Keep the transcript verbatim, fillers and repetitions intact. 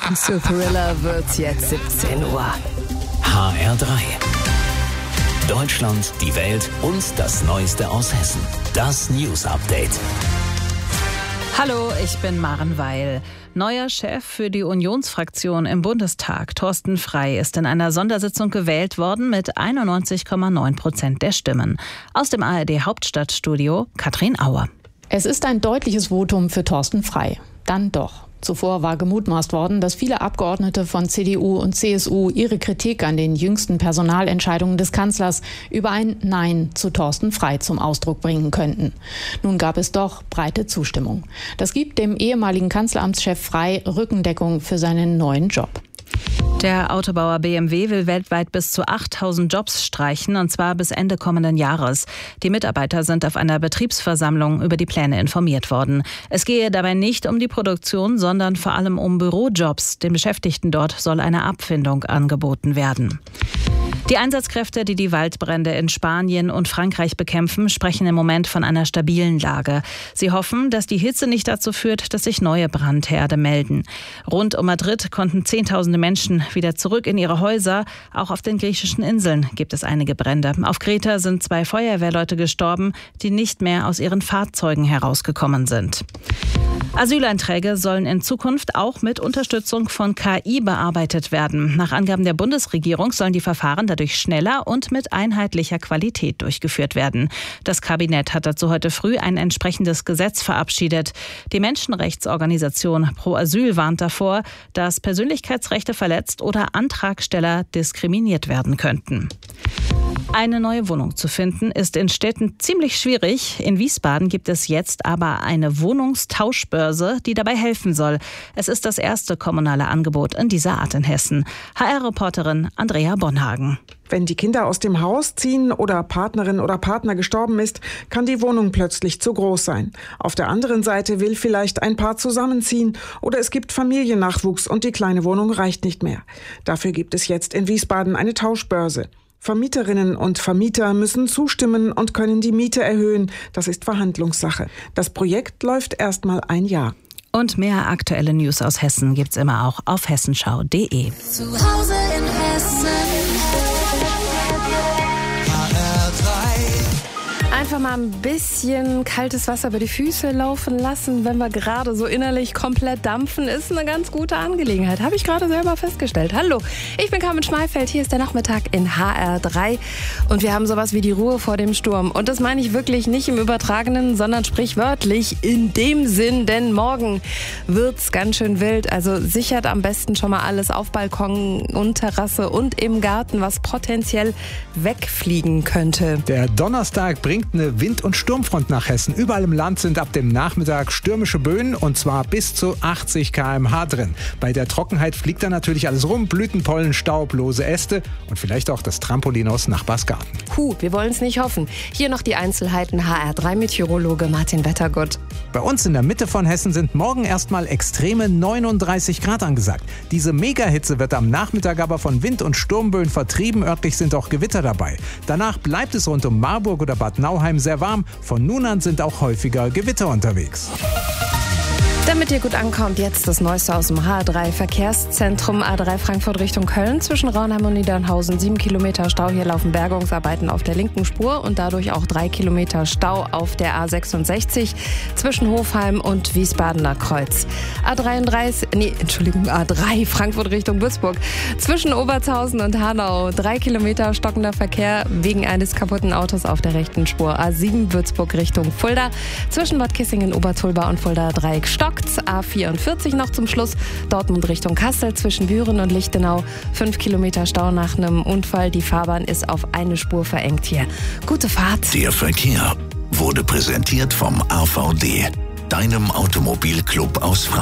zu Thriller wird's jetzt siebzehn Uhr. H R drei. Deutschland, die Welt und das Neueste aus Hessen. Das News Update. Hallo, ich bin Maren Weil. Neuer Chef für die Unionsfraktion im Bundestag, Thorsten Frey, ist in einer Sondersitzung gewählt worden mit einundneunzig Komma neun Prozent der Stimmen. Aus dem A R D-Hauptstadtstudio Katrin Auer. Es ist ein deutliches Votum für Thorsten Frey. Dann doch. Zuvor war gemutmaßt worden, dass viele Abgeordnete von C D U und C S U ihre Kritik an den jüngsten Personalentscheidungen des Kanzlers über ein Nein zu Thorsten Frey zum Ausdruck bringen könnten. Nun gab es doch breite Zustimmung. Das gibt dem ehemaligen Kanzleramtschef Frey Rückendeckung für seinen neuen Job. Der Autobauer B M W will weltweit bis zu achttausend Jobs streichen, und zwar bis Ende kommenden Jahres. Die Mitarbeiter sind auf einer Betriebsversammlung über die Pläne informiert worden. Es gehe dabei nicht um die Produktion, sondern vor allem um Bürojobs. Den Beschäftigten dort soll eine Abfindung angeboten werden. Die Einsatzkräfte, die die Waldbrände in Spanien und Frankreich bekämpfen, sprechen im Moment von einer stabilen Lage. Sie hoffen, dass die Hitze nicht dazu führt, dass sich neue Brandherde melden. Rund um Madrid konnten Zehntausende Menschen wieder zurück in ihre Häuser. Auch auf den griechischen Inseln gibt es einige Brände. Auf Kreta sind zwei Feuerwehrleute gestorben, die nicht mehr aus ihren Fahrzeugen herausgekommen sind. Asylanträge sollen in Zukunft auch mit Unterstützung von K I bearbeitet werden. Nach Angaben der Bundesregierung sollen die Verfahren dadurch schneller und mit einheitlicher Qualität durchgeführt werden. Das Kabinett hat dazu heute früh ein entsprechendes Gesetz verabschiedet. Die Menschenrechtsorganisation Pro Asyl warnt davor, dass Persönlichkeitsrechte verletzt oder Antragsteller diskriminiert werden könnten. Eine neue Wohnung zu finden ist in Städten ziemlich schwierig. In Wiesbaden gibt es jetzt aber eine Wohnungstauschbörse, die dabei helfen soll. Es ist das erste kommunale Angebot in dieser Art in Hessen. H R-Reporterin Andrea Bonhagen. Wenn die Kinder aus dem Haus ziehen oder Partnerin oder Partner gestorben ist, kann die Wohnung plötzlich zu groß sein. Auf der anderen Seite will vielleicht ein Paar zusammenziehen oder es gibt Familiennachwuchs und die kleine Wohnung reicht nicht mehr. Dafür gibt es jetzt in Wiesbaden eine Tauschbörse. Vermieterinnen und Vermieter müssen zustimmen und können die Miete erhöhen. Das ist Verhandlungssache. Das Projekt läuft erstmal ein Jahr. Und mehr aktuelle News aus Hessen gibt's immer auch auf hessenschau punkt de. Zu Hause in Hessen. Einfach mal ein bisschen kaltes Wasser über die Füße laufen lassen, wenn wir gerade so innerlich komplett dampfen, ist eine ganz gute Angelegenheit. Habe ich gerade selber festgestellt. Hallo, ich bin Carmen Schmeifeld, hier ist der Nachmittag in H R drei und wir haben sowas wie die Ruhe vor dem Sturm. Und das meine ich wirklich nicht im Übertragenen, sondern sprichwörtlich in dem Sinn, denn morgen wird's ganz schön wild. Also sichert am besten schon mal alles auf Balkon und Terrasse und im Garten, was potenziell wegfliegen könnte. Der Donnerstag bringt eine Wind- und Sturmfront nach Hessen. Überall im Land sind ab dem Nachmittag stürmische Böen und zwar bis zu achtzig Kilometer pro Stunde drin. Bei der Trockenheit fliegt dann natürlich alles rum. Blütenpollen, Staub, lose Äste und vielleicht auch das Trampolin aus Nachbarsgarten. Puh, wir wollen es nicht hoffen. Hier noch die Einzelheiten. H R drei Meteorologe Martin Wettergut. Bei uns in der Mitte von Hessen sind morgen erstmal extreme neununddreißig Grad angesagt. Diese Megahitze wird am Nachmittag aber von Wind- und Sturmböen vertrieben. Örtlich sind auch Gewitter dabei. Danach bleibt es rund um Marburg oder Bad Nauheim sehr warm. Von nun an sind auch häufiger Gewitter unterwegs. Damit ihr gut ankommt, jetzt das Neueste aus dem H R drei Verkehrszentrum. A drei Frankfurt Richtung Köln zwischen Raunheim und Niedernhausen. Sieben Kilometer Stau. Hier laufen Bergungsarbeiten auf der linken Spur und dadurch auch drei Kilometer Stau auf der A sechsundsechzig zwischen Hofheim und Wiesbadener Kreuz. A dreiunddreißig, nee, Entschuldigung, A drei Frankfurt Richtung Würzburg zwischen Obertshausen und Hanau. Drei Kilometer stockender Verkehr wegen eines kaputten Autos auf der rechten Spur. A sieben Würzburg Richtung Fulda zwischen Bad Kissingen, Obertulba und Fulda Dreieck stockt. A vierundvierzig noch zum Schluss. Dortmund Richtung Kassel zwischen Büren und Lichtenau. Fünf Kilometer Stau nach einem Unfall. Die Fahrbahn ist auf eine Spur verengt hier. Gute Fahrt. Der Verkehr wurde präsentiert vom A V D, deinem Automobilclub aus Frankfurt.